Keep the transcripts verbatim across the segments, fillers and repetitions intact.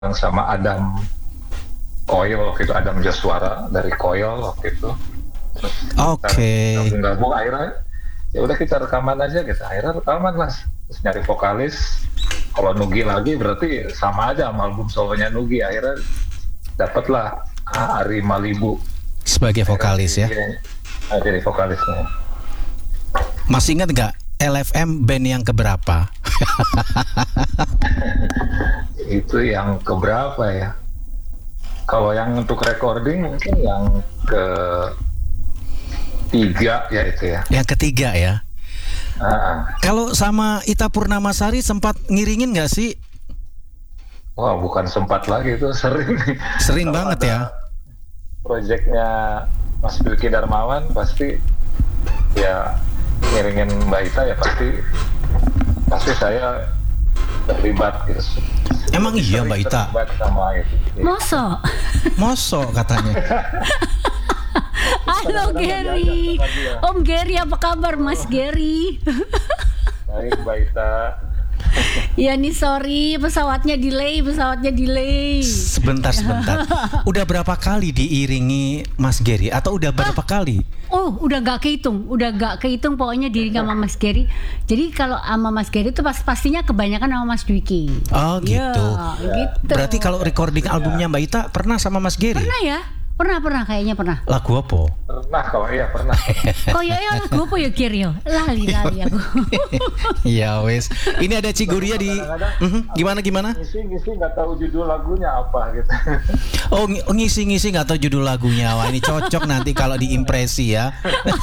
sama Adam Coil waktu itu, Adam Joshua dari Coil waktu itu. Oke. Okay. Gabung-gabung akhirnya ya udah kita rekaman aja gitu. Akhirnya rekaman Mas. Terus nyari vokalis. Kalau Nugi lagi berarti sama aja sama album solonya Nugi. Akhirnya dapatlah Ari Malibu sebagai vokalis ya. Nah, jadi vokalisnya. Masih ingat nggak L F M band yang keberapa? Itu yang keberapa ya? Kalau yang untuk recording mungkin yang ke tiga ya itu ya. Yang ketiga ya. Uh, Kalau sama Ita Purnamasari sempat ngiringin nggak sih? Wah bukan sempat lagi, itu sering. Sering banget ya. Proyeknya Mas Bilky Darmawan pasti ya ngiringin Mbak Ita ya pasti pasti saya terlibat gitu. Emang iya Mbak Ita? Terlibat sama itu. Moso? Moso katanya. Halo Gary, Om Gary, apa kabar Mas Gary? Baik Mbak Ita. Ya nih sorry, pesawatnya delay, pesawatnya delay. Sebentar sebentar. Udah berapa kali diiringi Mas Gary atau udah berapa ah, kali? Oh, udah gak kehitung, udah gak kehitung pokoknya diiringi sama Mas Gary. Jadi kalau sama Mas Gary itu pas pastinya kebanyakan sama Mas Dwiki. Oh gitu. Ya, gitu. Berarti kalau recording albumnya Mbak Ita pernah sama Mas Gary? Pernah ya? Pernah, pernah, kayaknya pernah. Lagu apa? Pernah, kalau iya pernah. Oh iya, ya, lagu apa ya Gary? Lali, lali aku. Ya wes. Ini ada Ciguria di. Uh-huh. Gimana gimana? Ngisi-ngisi nggak tahu judul lagunya apa gitu. Oh ng- ngisi-ngisi nggak tahu judul lagunya. Wah ini cocok nanti kalau diimpresi ya.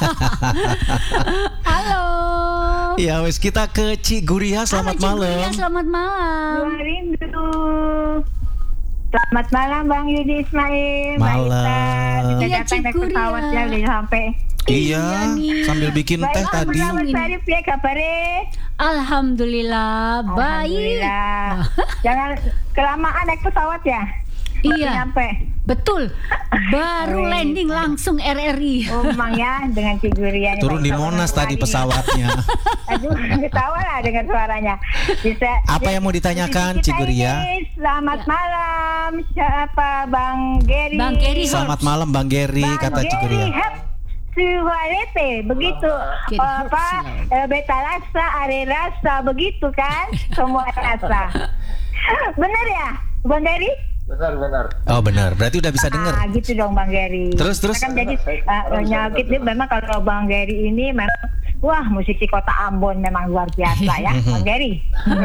Halo. Ya wes, kita ke Ciguria. Selamat Halo, malam. Ciguria, selamat malam. Rindu. Selamat malam Bang Yudi Ismail. Malam. Kita Iya, datang naik Ciguria. pesawat ya sampai. Iya, nih. sambil bikin teh Baik, tadi. Selamat Sarif ya kabarnya. Alhamdulillah, baik. Alhamdulillah. Jangan kelamaan naik pesawat ya. Iya. Sampai. Betul. Baru Keren. landing langsung R R I. Oh Mang ya, dengan Ciguria. Turun di Monas tadi pesawatnya. Aduh, ketawa lah dengan suaranya. Bisa. Apa yang mau ditanyakan Kita Ciguria? ini, Selamat Ya. malam. Siapa Bang Gary? Bang Gary. Selamat malam Bang Gary, Bang kata Gary, Ciguria. hap, suarete, begitu. Gary, Oh, apa? eh, Beta rasa, are rasa, begitu kan? Semua rasa. Bener ya, Bang Gary? Benar-benar. Oh benar, berarti udah bisa denger. Ah, gitu dong Bang Gary. Terus, terus? Kan jadi uh, nyakit dia memang kalau Bang Gary ini memang wah musisi kota Ambon memang luar biasa ya Bang Gary.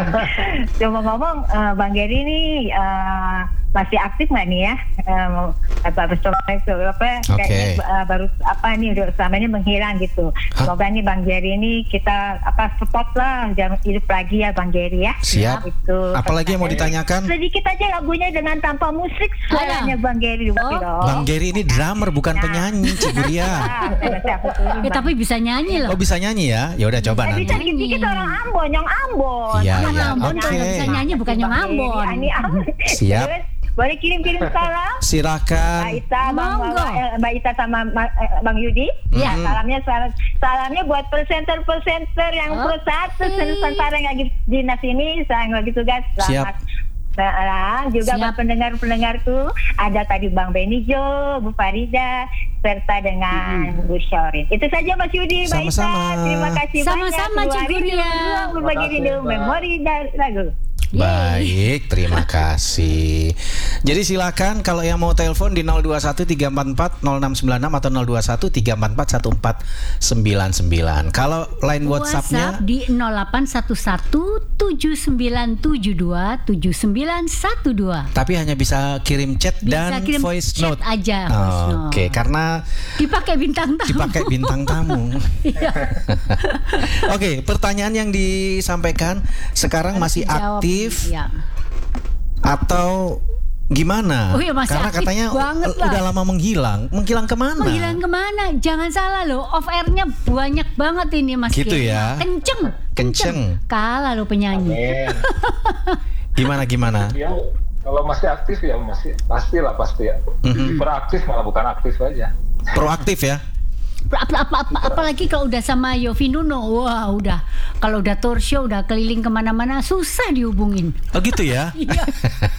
Cuma ngomong uh, Bang Gary ini uh, masih aktif nggak nih ya? Um, apa apa Oke. kayaknya uh, baru apa nih udah selama ini menghilang gitu. Hah? Semoga nih Bang Gary ini kita apa support lah jangan hidup lagi ya Bang Gary ya. Siap. Itu. Apalagi yang mau ditanyakan? Sedikit aja lagunya dengan tanpa musik suaranya Bang Gary. Oh. Bang Gary ini drummer bukan penyanyi, Ciguria. Ya, tapi bisa nyanyi loh. Oh bisa nyanyi ya? Ya udah coba Eh, bisa nanti. dikit-dikit orang Ambon, nyong Ambon. Iya, Nyong iya, Ambon, oke. nyong Bisa nyanyi bukan nyong Ambon. Ini Ambon. Siap. Terus, boleh kirim-kirim salam. Mbak Silakan. Ita, Bang, Monggo. eh, Mbak Ita sama Ma- eh, Bang Yudi. Iya. Ya, salamnya sal- salamnya buat presenter-presenter yang Oke. plus satu Nusantara yang lagi dinas ini, saya lagi tugas. Selamat. Nah, juga Siap. buat pendengar-pendengar tuh ada tadi Bang Benijo, Bu Farida, serta dengan Bu Syorin. Itu saja Mas Yudi, Mbak Ita. Sama-sama. Terima kasih Sama-sama, banyak. Ciguria. Berbagi rindu memori dan lagu. Baik, terima kasih. Jadi silakan kalau yang mau telepon di nol dua satu tiga empat empat nol enam sembilan enam atau nol dua satu tiga empat empat satu empat sembilan sembilan. Kalau line WhatsApp-nya WhatsApp di nol delapan satu satu tujuh sembilan tujuh dua tujuh sembilan satu dua. tapi hanya bisa kirim chat Bisa dan kirim voice chat note. aja, Oh, voice note. Oke, karena Dipakai bintang tamu. dipakai bintang tamu. Iya. Oke, pertanyaan yang disampaikan sekarang masih Dijawab. aktif Iya. atau gimana? Oh iya, masih Karena aktif katanya banget uh, lah. udah lama menghilang. Menghilang kemana? Menghilang kemana? Jangan salah loh, off airnya banyak banget ini Mas Gitu Gary. ya. Kenceng, Kenceng. Kalah lo penyanyi. Amin. Gimana gimana? Ya, kalau masih aktif ya masih pasti lah pasti ya. Mhm. Beraktif malah bukan aktif aja. Proaktif ya? Apa, apa, apa, apalagi kalau udah sama Yofi Nuno, wah udah. Kalau udah tour show, udah keliling kemana-mana, susah dihubungin. Oh gitu ya? Iya.